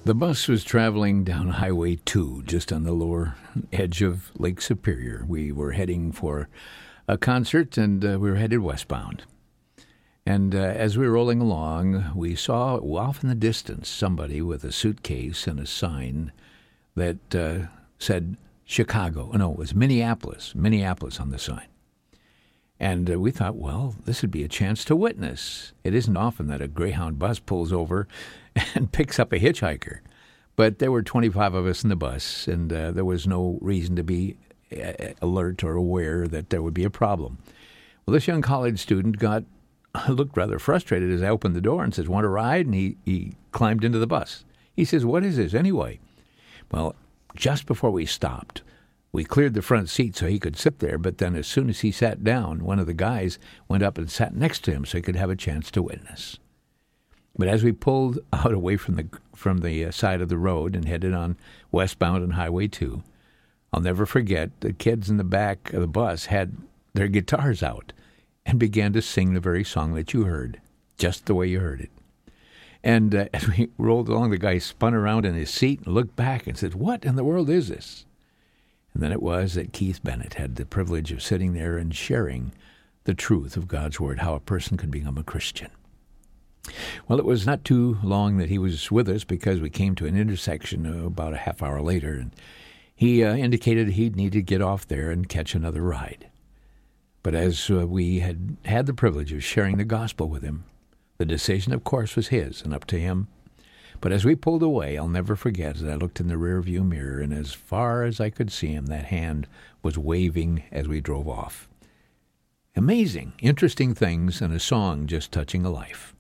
The bus was traveling down Highway 2, just on the lower edge of Lake Superior. We were heading for a concert, and we were headed westbound. And as we were rolling along, we saw off in the distance somebody with a suitcase and a sign that said Chicago. No, it was Minneapolis on the sign. And we thought, well, this would be a chance to witness. It isn't often that a Greyhound bus pulls over and picks up a hitchhiker. But there were 25 of us in the bus, and there was no reason to be alert or aware that there would be a problem. Well, this young college student looked rather frustrated as I opened the door and says, "Want a ride?" And he climbed into the bus. He says, "What is this anyway?" Well, just before we stopped, we cleared the front seat so he could sit there, but then as soon as he sat down, one of the guys went up and sat next to him so he could have a chance to witness. But as we pulled out away from the side of the road and headed on westbound on Highway 2, I'll never forget the kids in the back of the bus had their guitars out and began to sing the very song that you heard, just the way you heard it. And as we rolled along, the guy spun around in his seat and looked back and said, "What in the world is this?" And then it was that Keith Bennett had the privilege of sitting there and sharing the truth of God's Word, how a person could become a Christian. Well, it was not too long that he was with us because we came to an intersection about a half hour later, and he indicated he'd need to get off there and catch another ride. But as we had the privilege of sharing the gospel with him, the decision, of course, was his and up to him. But as we pulled away, I'll never forget, as I looked in the rearview mirror, and as far as I could see him, that hand was waving as we drove off. Amazing, interesting things, and a song just touching a life.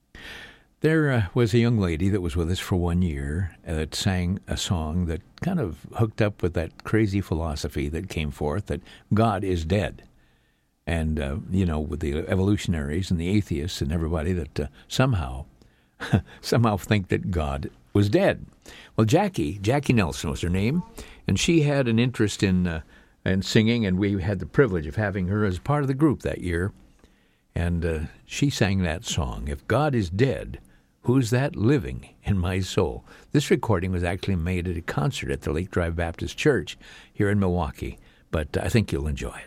There was a young lady that was with us for 1 year that sang a song that kind of hooked up with that crazy philosophy that came forth that God is dead. And, with the evolutionaries and the atheists and everybody that somehow think that God was dead. Well, Jackie Nelson was her name, and she had an interest in singing, and we had the privilege of having her as part of the group that year. And she sang that song, "If God is dead, who's that living in my soul?" This recording was actually made at a concert at the Lake Drive Baptist Church here in Milwaukee, but I think you'll enjoy it.